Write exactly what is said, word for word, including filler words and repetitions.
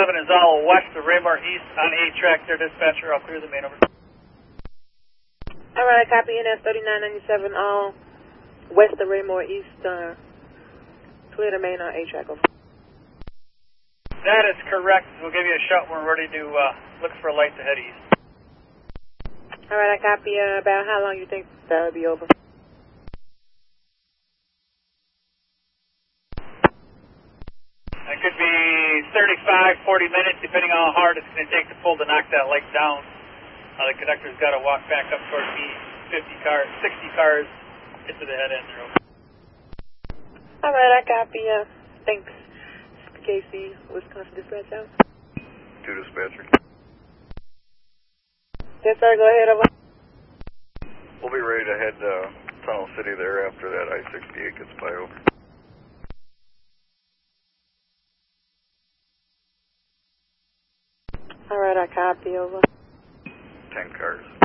seven is all west of Raymore East on A track there, dispatcher. I'll clear the main over. All right, copy N S thirty-nine ninety-seven, all west of Raymore East, uh, clear the main on A track over. That is correct. We'll give you a shot when we're ready to uh, look for a light to head east. All right, I copy. Uh, about how long you think that will be over? It could be thirty-five, forty minutes, depending on how hard it's going to take to pull to knock that light down. Uh, the conductor's got to walk back up towards me, fifty cars, sixty cars into the head end room. All right, I copy. Uh, thanks. K C, Wisconsin Dispatch Out. Two dispatcher. Yes, sir. Go ahead. Over. We'll be ready to head uh, Tunnel City there after that I sixty-eight gets by over. All right, I copy. Over. Ten cars.